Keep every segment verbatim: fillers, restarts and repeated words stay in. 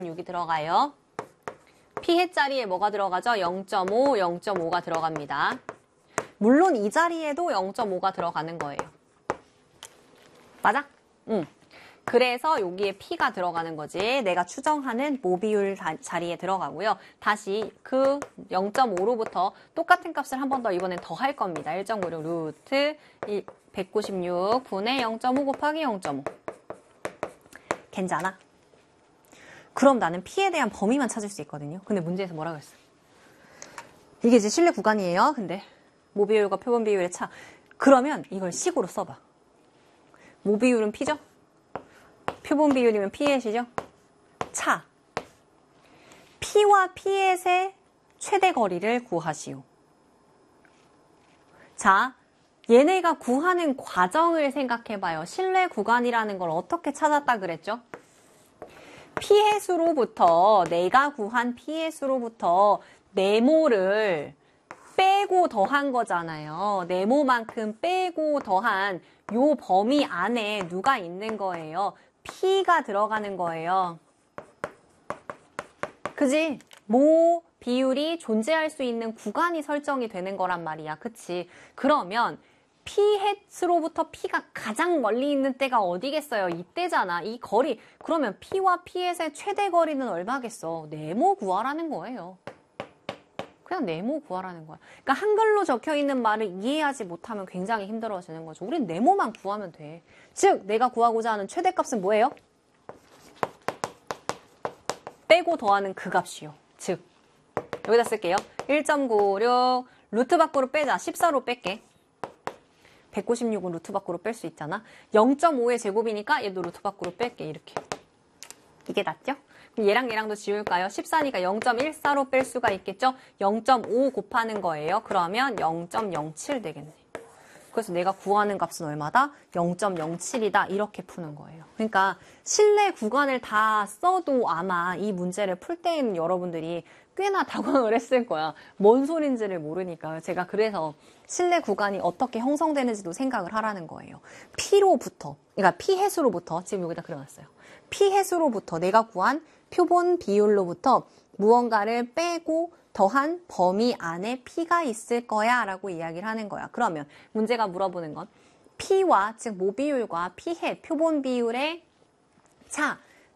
육이 들어가요. 피해 자리에 뭐가 들어가죠? 영 점 오, 영 점 오가 들어갑니다. 물론 이 자리에도 영 점 오가 들어가는 거예요. 맞아? 응. 그래서 여기에 P가 들어가는 거지. 내가 추정하는 모비율 자리에 들어가고요. 다시 그 영 점 오로부터 똑같은 값을 한 번 더 이번엔 더 할 겁니다. 일 점 구육 루트 백구십육 분의 영 점 오 곱하기 영 점 오. 괜찮아? 그럼 나는 P에 대한 범위만 찾을 수 있거든요. 근데 문제에서 뭐라고 했어? 이게 이제 실내 구간이에요. 근데 모비율과 표본 비율의 차. 그러면 이걸 식으로 써봐. 모비율은 P죠? 표본 비율이면 피햇이죠? 차. P와 피햇의 최대 거리를 구하시오. 자, 얘네가 구하는 과정을 생각해봐요. 실내 구간이라는 걸 어떻게 찾았다 그랬죠? 피햇으로부터 내가 구한 피햇으로부터 네모를 빼고 더한 거잖아요. 네모만큼 빼고 더한 요 범위 안에 누가 있는 거예요? P가 들어가는 거예요. 그지? 모 비율이 존재할 수 있는 구간이 설정이 되는 거란 말이야. 그치? 그러면 피햇으로부터 P가 가장 멀리 있는 때가 어디겠어요? 이때잖아. 이 거리. 그러면 P와 피햇의 최대 거리는 얼마겠어? 네모 구하라는 거예요. 그냥 네모 구하라는 거야. 그러니까 한글로 적혀 있는 말을 이해하지 못하면 굉장히 힘들어지는 거죠. 우린 네모만 구하면 돼. 즉, 내가 구하고자 하는 최대값은 뭐예요? 빼고 더하는 그 값이요. 즉, 여기다 쓸게요. 일 점 구육 루트 밖으로 빼자. 십사로 뺄게. 백구십육은 루트 밖으로 뺄 수 있잖아. 영 점 오의 제곱이니까 얘도 루트 밖으로 뺄게. 이렇게. 이게 낫죠? 그럼 얘랑 얘랑도 지울까요? 십사니까 영 점 일사로 뺄 수가 있겠죠? 영 점 오 곱하는 거예요. 그러면 영 점 영칠 되겠네. 그래서 내가 구하는 값은 얼마다? 영 점 영칠이다. 이렇게 푸는 거예요. 그러니까 실내 구간을 다 써도 아마 이 문제를 풀 때에는 여러분들이 꽤나 당황을 했을 거야. 뭔 소린지를 모르니까. 제가 그래서 실내 구간이 어떻게 형성되는지도 생각을 하라는 거예요. P로부터, 그러니까 피햇으로부터, 지금 여기다 그려놨어요. 피햇으로부터 내가 구한 표본 비율로부터 무언가를 빼고 더한 범위 안에 P가 있을 거야 라고 이야기를 하는 거야. 그러면 문제가 물어보는 건 P와, 즉 모비율과 피햇, 표본 비율의 차,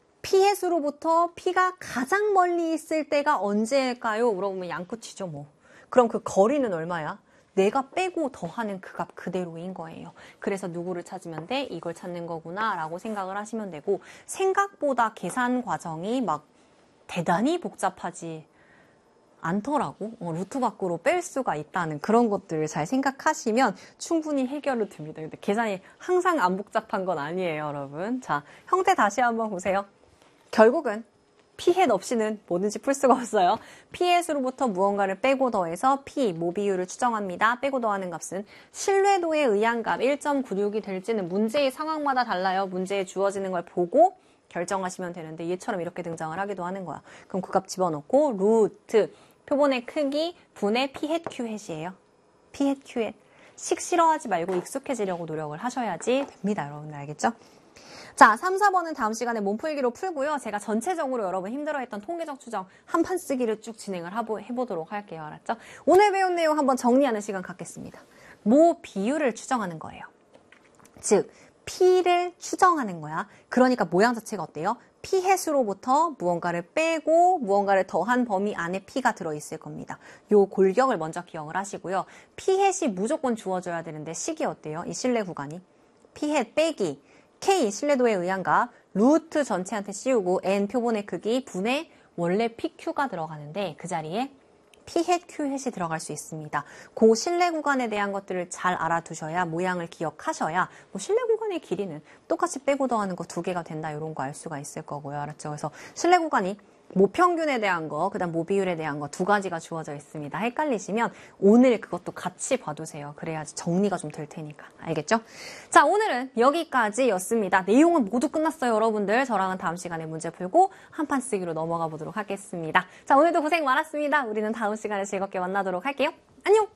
피햇으로부터 P가 가장 멀리 있을 때가 언제일까요? 물어보면 양끝이죠 뭐. 그럼 그 거리는 얼마야? 내가 빼고 더하는 그 값 그대로인 거예요. 그래서 누구를 찾으면 돼? 이걸 찾는 거구나 라고 생각을 하시면 되고, 생각보다 계산 과정이 막 대단히 복잡하지 않더라고. 어, 루트 밖으로 뺄 수가 있다는 그런 것들을 잘 생각하시면 충분히 해결이 됩니다. 근데 계산이 항상 안 복잡한 건 아니에요, 여러분. 자, 형태 다시 한번 보세요. 결국은 피햇 없이는 뭐든지 풀 수가 없어요. 피햇으로부터 무언가를 빼고 더해서 P, 모비율을 추정합니다. 빼고 더하는 값은 신뢰도에 의한 값 일 점 구육이 될지는 문제의 상황마다 달라요. 문제에 주어지는 걸 보고 결정하시면 되는데 얘처럼 이렇게 등장을 하기도 하는 거야. 그럼 그 값 집어넣고 루트 표본의 크기 분의 피햇 큐햇이에요. 피햇 큐햇. 식 싫어하지 말고 익숙해지려고 노력을 하셔야지 됩니다. 여러분들 알겠죠? 자, 삼, 사 번은 다음 시간에 몸풀기로 풀고요. 제가 전체적으로 여러분 힘들어했던 통계적 추정 한판 쓰기를 쭉 진행을 하보, 해보도록 할게요. 알았죠? 오늘 배운 내용 한번 정리하는 시간 갖겠습니다. 모 비율을 추정하는 거예요. 즉, P를 추정하는 거야. 그러니까 모양 자체가 어때요? 피햇으로부터 무언가를 빼고 무언가를 더한 범위 안에 P가 들어있을 겁니다. 요 골격을 먼저 기억을 하시고요. 피햇이 무조건 주어져야 되는데 식이 어때요? 이 실내 구간이. 피햇 빼기 K 신뢰도에 의한 값 루트 전체한테 씌우고 N 표본의 크기 분의 원래 피큐가 들어가는데 그 자리에 피햇, 큐햇이 들어갈 수 있습니다. 그 실내 구간에 대한 것들을 잘 알아두셔야 모양을 기억하셔야 뭐 실내 구간의 길이는 똑같이 빼고 더하는 거 두 개가 된다 이런 거 알 수가 있을 거고요. 알았죠? 그래서 실내 구간이 모평균에 대한 거, 그 다음 모비율에 대한 거 두 가지가 주어져 있습니다. 헷갈리시면 오늘 그것도 같이 봐두세요. 그래야지 정리가 좀 될 테니까. 알겠죠? 자, 오늘은 여기까지였습니다. 내용은 모두 끝났어요, 여러분들. 저랑은 다음 시간에 문제 풀고 한판 쓰기로 넘어가 보도록 하겠습니다. 자, 오늘도 고생 많았습니다. 우리는 다음 시간에 즐겁게 만나도록 할게요. 안녕!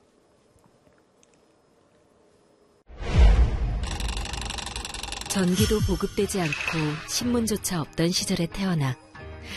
전기도 보급되지 않고 신문조차 없던 시절에 태어나